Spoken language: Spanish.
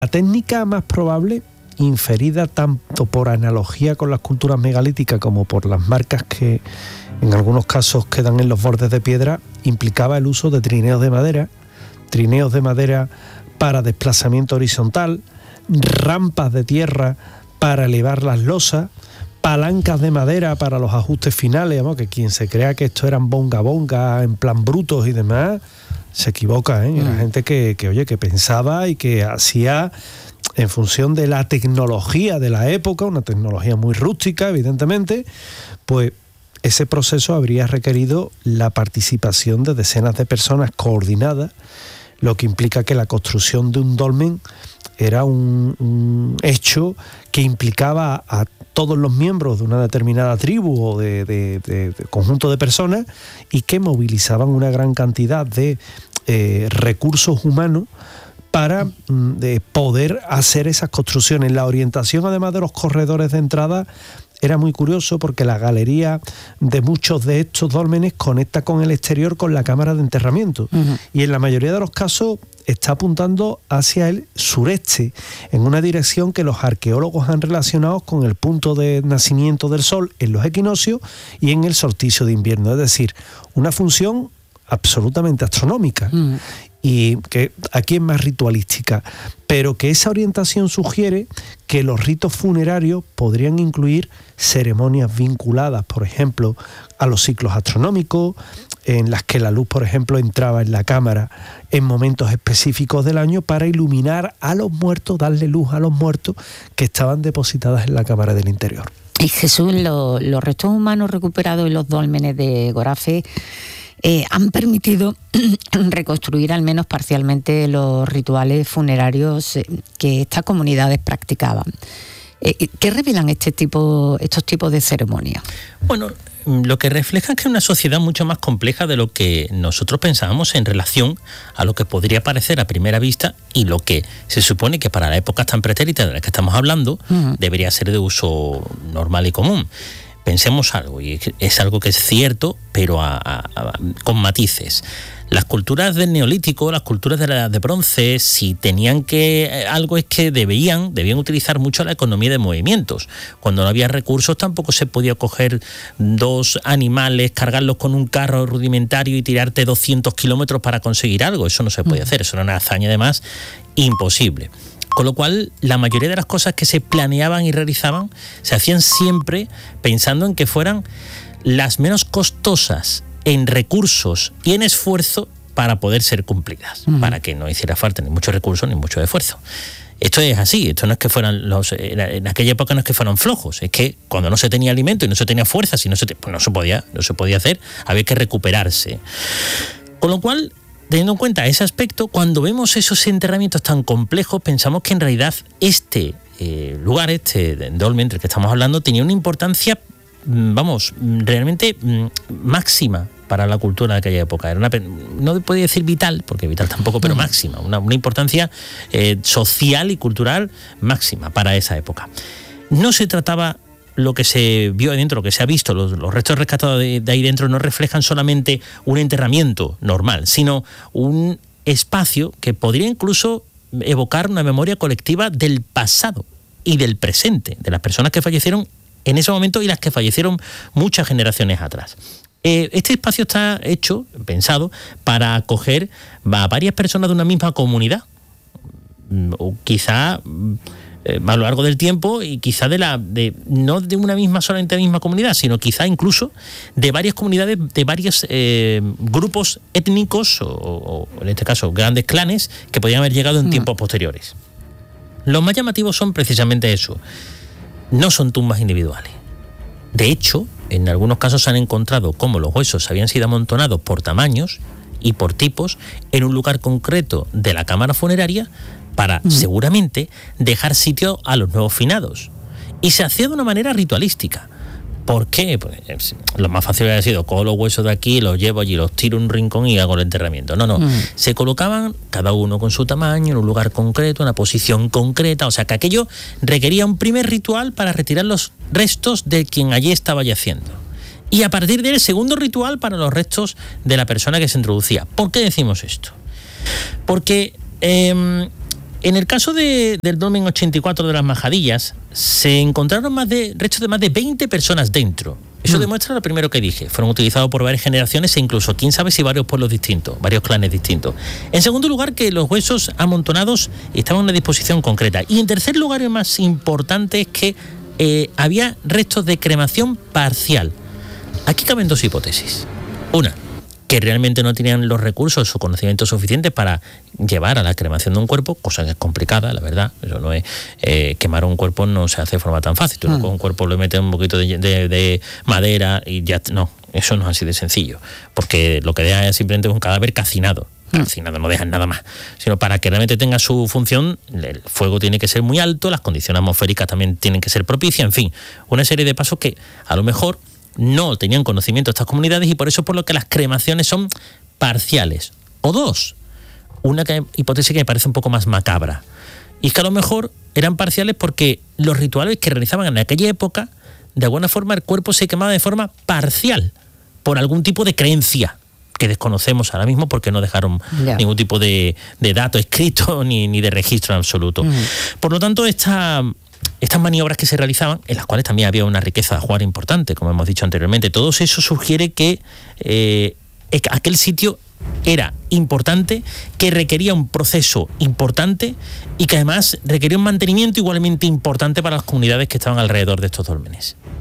La técnica más probable, inferida tanto por analogía con las culturas megalíticas como por las marcas que en algunos casos quedan en los bordes de piedra, implicaba el uso de trineos de madera para desplazamiento horizontal, rampas de tierra para elevar las losas, palancas de madera para los ajustes finales. Vamos, que quien se crea que esto eran bonga en plan brutos y demás, se equivoca, ¿eh? Era gente que pensaba y que hacía en función de la tecnología de la época, una tecnología muy rústica, evidentemente, pues ese proceso habría requerido la participación de decenas de personas coordinadas, lo que implica que la construcción de un dolmen era un hecho que implicaba a todos los miembros de una determinada tribu o de conjunto de personas y que movilizaban una gran cantidad de recursos humanos para poder hacer esas construcciones. La orientación, además de los corredores de entrada, era muy curioso porque la galería de muchos de estos dólmenes conecta con el exterior con la cámara de enterramiento. Y en la mayoría de los casos está apuntando hacia el sureste, en una dirección que los arqueólogos han relacionado con el punto de nacimiento del sol en los equinoccios y en el solsticio de invierno. Es decir, una función absolutamente astronómica. Y que aquí es más ritualística, pero que esa orientación sugiere que los ritos funerarios podrían incluir ceremonias vinculadas, por ejemplo, a los ciclos astronómicos, en las que la luz, por ejemplo, entraba en la cámara en momentos específicos del año para iluminar a los muertos, darle luz a los muertos que estaban depositadas en la cámara del interior. Y Jesús, los restos humanos recuperados en los dólmenes de Gorafe han permitido reconstruir al menos parcialmente los rituales funerarios que estas comunidades practicaban. ¿Qué revelan estos tipos de ceremonias? Bueno, lo que refleja es que es una sociedad mucho más compleja de lo que nosotros pensábamos en relación a lo que podría parecer a primera vista y lo que se supone que para la época tan pretérita de la que estamos hablando debería ser de uso normal y común. Pensemos algo, y es algo que es cierto, pero con matices. Las culturas del Neolítico, las culturas de la Edad de Bronce, si tenían algo es que debían utilizar mucho la economía de movimientos. Cuando no había recursos tampoco se podía coger dos animales, cargarlos con un carro rudimentario y tirarte 200 kilómetros para conseguir algo. Eso no se podía hacer, eso era una hazaña además imposible. Con lo cual, la mayoría de las cosas que se planeaban y realizaban se hacían siempre pensando en que fueran las menos costosas en recursos y en esfuerzo para poder ser cumplidas, para que no hiciera falta ni mucho recurso ni mucho esfuerzo. Esto es así, esto no es que fueran en aquella época no es que fueran flojos, es que cuando no se tenía alimento y no se tenía fuerzas y no se podía hacer, había que recuperarse. Con lo cual, teniendo en cuenta ese aspecto, cuando vemos esos enterramientos tan complejos, pensamos que en realidad este lugar, este dolmen del que estamos hablando, tenía una importancia, realmente máxima para la cultura de aquella época. No podía decir vital, porque vital tampoco, pero máxima, una importancia social y cultural máxima para esa época. No se trataba, lo que se vio ahí dentro, lo que se ha visto, los restos rescatados de ahí dentro no reflejan solamente un enterramiento normal, sino un espacio que podría incluso evocar una memoria colectiva del pasado y del presente, de las personas que fallecieron en ese momento y las que fallecieron muchas generaciones atrás. Este espacio está pensado para acoger a varias personas de una misma comunidad, o quizá a lo largo del tiempo, y quizá no de una solamente misma comunidad, sino quizá incluso de varias comunidades, de varios grupos étnicos o en este caso grandes clanes que podían haber llegado en tiempos posteriores. Los más llamativos son precisamente eso. No son tumbas individuales. De hecho, en algunos casos se han encontrado cómo los huesos habían sido amontonados por tamaños y por tipos en un lugar concreto de la cámara funeraria para, seguramente, dejar sitio a los nuevos finados. Y se hacía de una manera ritualística. ¿Por qué? Pues lo más fácil hubiera sido, cojo los huesos de aquí, los llevo allí, los tiro en un rincón y hago el enterramiento. No. Se colocaban cada uno con su tamaño, en un lugar concreto, una posición concreta. O sea, que aquello requería un primer ritual para retirar los restos de quien allí estaba yaciendo. Y a partir de él, el segundo ritual para los restos de la persona que se introducía. ¿Por qué decimos esto? Porque En el caso del dolmen 84 de las Majadillas, se encontraron restos de más de 20 personas dentro. Eso demuestra lo primero que dije. Fueron utilizados por varias generaciones e incluso, quién sabe si varios pueblos distintos, varios clanes distintos. En segundo lugar, que los huesos amontonados estaban en una disposición concreta. Y en tercer lugar, y más importante, es que había restos de cremación parcial. Aquí caben dos hipótesis. Una, que realmente no tenían los recursos o conocimientos suficientes para llevar a la cremación de un cuerpo, cosa que es complicada, la verdad. Eso no es quemar un cuerpo, no se hace de forma tan fácil. Tú no con un cuerpo le metes un poquito de madera y ya no, eso no es así de sencillo, porque lo que deja es simplemente un cadáver calcinado. Calcinado, no dejan nada más, sino para que realmente tenga su función, el fuego tiene que ser muy alto, las condiciones atmosféricas también tienen que ser propicias, en fin, una serie de pasos que a lo mejor no tenían conocimiento estas comunidades y por eso por lo que las cremaciones son parciales. O dos, una hipótesis que me parece un poco más macabra, y es que a lo mejor eran parciales porque los rituales que realizaban en aquella época, de alguna forma el cuerpo se quemaba de forma parcial, por algún tipo de creencia que desconocemos ahora mismo porque no dejaron ningún tipo de dato escrito ni de registro en absoluto. Por lo tanto, estas maniobras que se realizaban, en las cuales también había una riqueza de ajuar importante, como hemos dicho anteriormente, todo eso sugiere que aquel sitio era importante, que requería un proceso importante y que además requería un mantenimiento igualmente importante para las comunidades que estaban alrededor de estos dólmenes.